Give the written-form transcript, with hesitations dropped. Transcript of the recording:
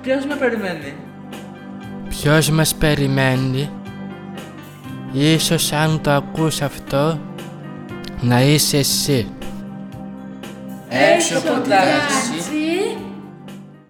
Ποιος με περιμένει? Ποιος μας περιμένει? Ίσως αν το ακούς αυτό, να είσαι εσύ. Έξω από το ταξί